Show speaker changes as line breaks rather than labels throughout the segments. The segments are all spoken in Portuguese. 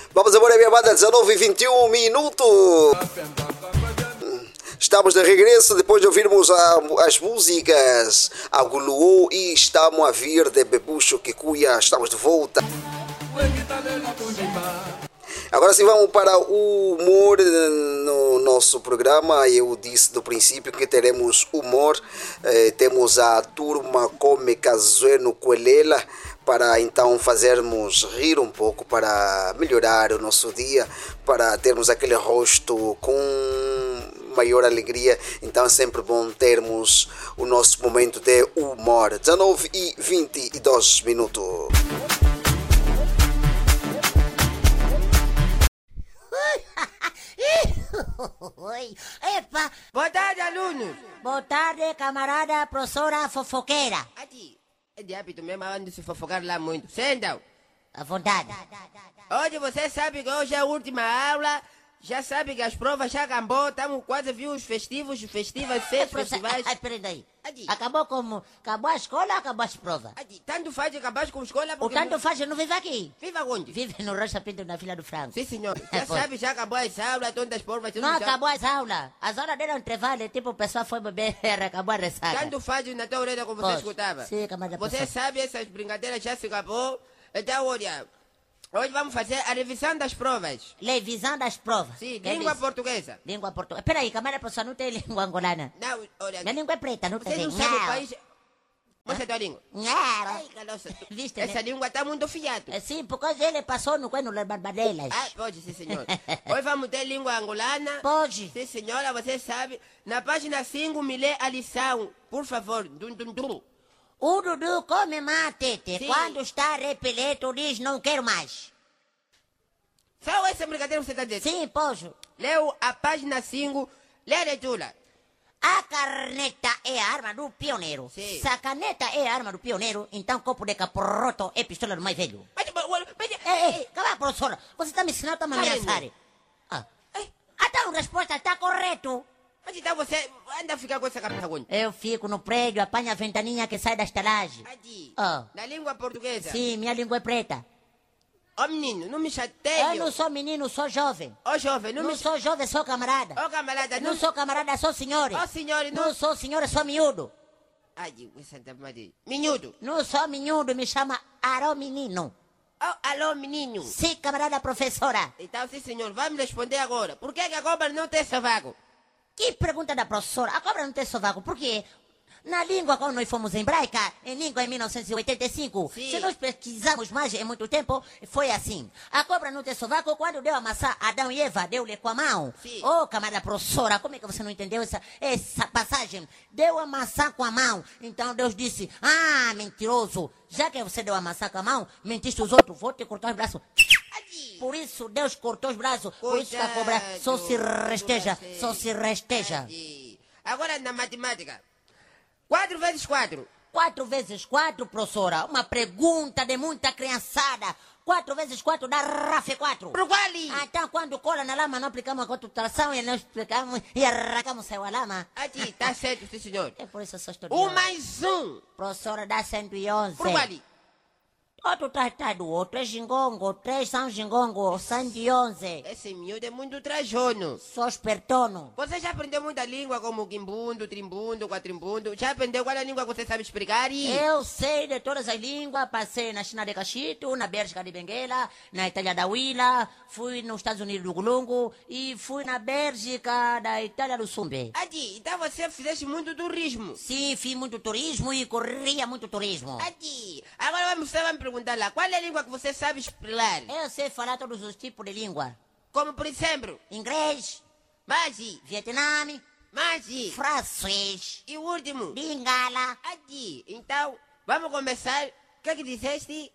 Vamos embora, minha banda, 19h21 minutos. Estamos de regresso depois de ouvirmos as músicas Aguluou e Estamos a Vir de Bebucho Kikuya. Estamos de volta. Agora sim, vamos para o humor no nosso programa. Eu disse do princípio que teremos humor. Temos a turma cômica Zueno Coelhela para então fazermos rir um pouco, para melhorar o nosso dia, para termos aquele rosto com maior alegria. Então é sempre bom termos o nosso momento de humor. 19h22 minutos.
Oi, epa!
Boa tarde, alunos!
Boa tarde, camarada professora fofoqueira.
Aqui, é de hábito mesmo, ando se fofocar lá muito. Sentam!
À vontade.
Hoje você sabe que hoje é a última aula, já sabe que as provas já acabou, estamos quase viu os festivais, festivais.
Ai, peraí daí.
Aqui.
Acabou como? Acabou a escola ou acabou as provas?
Aqui, tanto faz acabar com a escola
O
porque...
tanto faz, eu não vivo aqui.
Viva onde?
Vive no Rocha Pinto, na fila do Franco.
Sim, senhor. Já
Pois.
sabe, já acabou as aulas, todas as provas... tudo
Não
já...
acabou as aulas. As horas deram intervalo, tipo, o pessoal foi beber, acabou a ressaca.
Tanto faz na tua orelha como você
Pois.
escutava.
Sim, camarada
Você
professor.
sabe, essas brincadeiras já se acabou. Então, olha, hoje vamos fazer a revisão das provas.
Revisão das provas.
Sim,
Quem
língua
disse?
portuguesa.
Língua portuguesa. Peraí, camarada professor, não tem língua angolana.
Não, olha,
Minha língua é preta, não
você
tem.
não sabe o país... Mostra a tua língua.
Não.
Ai, caloça.
Viste,
Essa
né?
língua está muito fiado.
É sim, porque ele passou no Coelho das Barbadelas.
Ah, pode, sim, senhor. Hoje vamos ter língua angolana.
Pode.
Sim, senhora, você sabe. Na página 5, me lê a lição. Por favor. Dum, dum, dum.
O Dudu come matete.
Sim.
Quando está repeleto, diz não quero mais.
Só essa brincadeira você está dizendo.
Sim, posso.
Leu a página 5, lê a leitura.
A caneta é a arma do pioneiro.
Sim.
Se a caneta é a arma do pioneiro, então copo de caproto é pistola do mais velho. Ei, calma, professora. Você está me ensinando, está me ameaçando. Ah. Então a resposta está correto.
Mas então você anda a ficar com essa cabeça onde?
Eu fico no prédio, apanho a ventaninha que sai da estalagem.
Aqui.
Ah.
Na língua portuguesa.
Sim, minha língua é preta.
Ó menino, não me chateie.
Eu não sou menino, sou jovem.
Ó jovem, não
Não
me...
sou jovem, sou camarada.
Ó camarada,
Não sou camarada, sou senhor.
Ó senhor, não...
Não sou senhor, sou miúdo.
Ai, Santa Maria. Minuto.
Não sou miúdo, me chama Arô Menino.
Ó, alô menino.
Sim, camarada professora.
Então, sim senhor, vai me responder agora. Por que a cobra não tem sovaco?
Que pergunta da professora? A cobra não tem sovaco, por quê? Na língua, quando nós fomos em hebraica, em língua em 1985,
Sim.
se nós pesquisamos mais em muito tempo, foi assim. A cobra não tem sovaco, quando deu a maçã a Adão e Eva, deu-lhe com a mão.
Sim.
Ô, camarada professora, como é que você não entendeu essa passagem? Deu a maçã com a mão. Então Deus disse, ah, mentiroso, já que você deu a maçã com a mão, mentiste os outros, vou te cortar os braços. Por isso Deus cortou os braços, por isso que a cobra só se resteja, só se resteja.
Aqui. Agora na matemática. 4 vezes 4.
4 vezes 4, professora, uma pergunta de muita criançada. 4 vezes 4 dá RAF 4.
Pro quali?
Ah, então quando cola na lama não aplicamos a contratração e não explicamos e arrancamos a lama.
Aqui, tá certo, sim senhor.
É por isso que eu sou
1
estudiosa.
mais 1.
Professora dá 111.
Pro quali?
Outro tratado, outro é gingongo, 3 são gingongo, 111.
Esse miúdo é muito trajono.
Sou espertono.
Você já aprendeu muita língua como quimbundo, trimbundo, quatrimbundo? Já aprendeu qual é a língua que você sabe explicar?
Eu sei de todas as línguas, passei na China de Cachito, na Bélgica de Benguela, na Itália da Huila, fui nos Estados Unidos do Gulungu e fui na Bélgica da Itália do Sumbe.
Adi, então você fizeste muito turismo.
Sim, fiz muito turismo e corria muito turismo.
Adi, agora você vai me perguntar lá, qual é a língua que você sabe explicar?
Eu sei falar todos os tipos de língua.
Como por exemplo,
Inglês,
Magi,
Vietnã,
Magi.
francês,
E o último?
lingala.
Adi, então, vamos começar. O que é que disseste?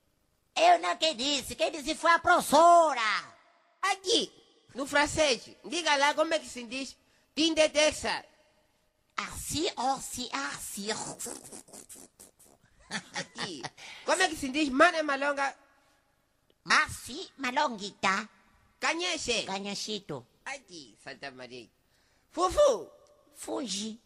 Eu não quem disse foi a professora.
Adi, no francês, diga lá como é que se diz Tindetexa.
Assim, assim, assim.
Adi, como é que se diz Mana Malonga
Assim, malonguita,
Canheche?
ganhachito,
Adi, Santa Maria. Fufu,
fuji,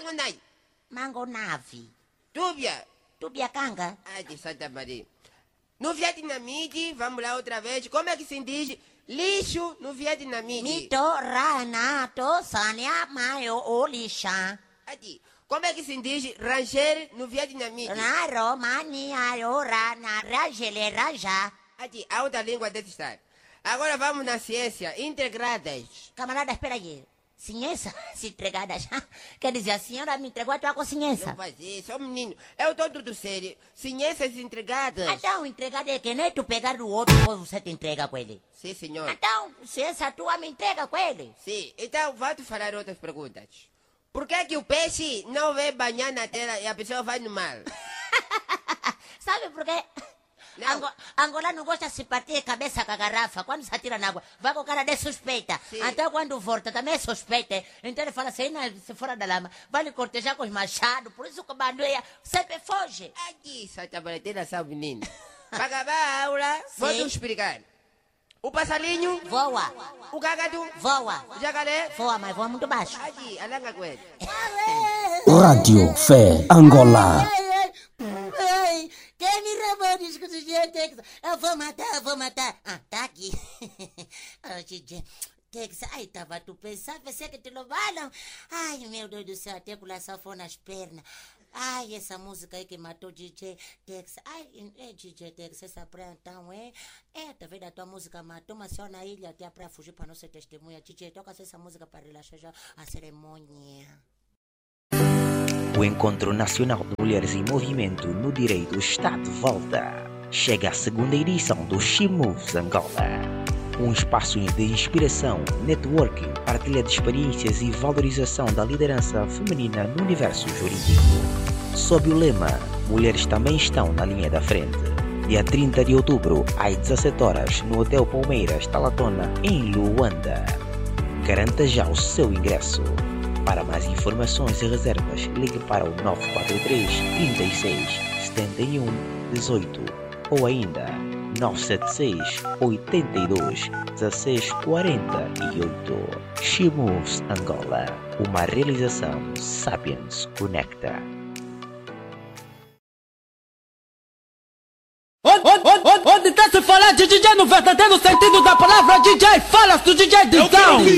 Magunai,
mangonave,
Túbia.
tubiacanga,
Adi, Santa Maria. No vietnamite, vamos lá outra vez. Como é que se diz lixo no vietnamite?
Mito, rana, to, sania, maio, o lixa.
Aqui. Como é que se diz ranger no vietnamite?
Naro, mania, ora, na, rajele, raja.
Aqui, a outra língua desse estado. Agora vamos na ciência, integradas.
Camarada, espera aí. Ciência? Se entregada já? Quer dizer, a senhora me entregou a tua consciência.
Não faz isso, ô menino. Eu tô tudo sério. Ciências integradas.
Então, entregada é que nem tu pegar do outro, depois você te entrega com ele.
Sim, senhor.
Então, ciência tua me entrega com ele.
Sim, então vou te falar outras perguntas. Por que o peixe não vem banhar na terra e a pessoa vai no mar?
Sabe por quê? Angolano gosta de se partir a cabeça com a garrafa. Quando se atira na água, vai com cara de suspeita.
Sim.
Então, quando volta, também é suspeita. Então, ele fala assim, se fora da lama, vai lhe cortejar com os machados. Por isso que o bandoeia sempre foge.
Aqui, Santa Baratina, são menino. Para acabar a aula, vou te explicar. O passarinho
Voa,
o cagado
voa.
o jacaré.
Voa, mas voa muito baixo.
Aqui, alanga com ele.
Rádio Fé Angola.
Ai, quem me roubou o disco do DJ Tex? Eu vou matar. Ah, tá aqui. Oh, DJ Tex, ai, tava tu pensando, pensei que te roubaram. Ai, meu Deus do céu, até com o safou nas pernas. Ai, essa música aí que matou o DJ Tex. Ai, DJ Tex, essa praia então tá vendo? A tua música matou, mas só na ilha até pra fugir pra não ser testemunha. DJ, toca essa música para relaxar já a cerimônia.
O Encontro Nacional de Mulheres em Movimento no Direito está de volta. Chega a segunda edição do She Moves Angola. Um espaço de inspiração, networking, partilha de experiências e valorização da liderança feminina no universo jurídico. Sob o lema Mulheres também estão na linha da frente. Dia 30 de outubro, às 17 horas, no Hotel Palmeiras, Talatona, em Luanda. Garanta já o seu ingresso. Para mais informações e reservas, ligue para o 943 36 71 18 ou ainda 976 82 16 48. She Moves Angola, uma realização Sapiens Conecta.
Onde tá se falar de DJ no verdadeiro sentido da palavra, DJ, fala do DJ Dizão.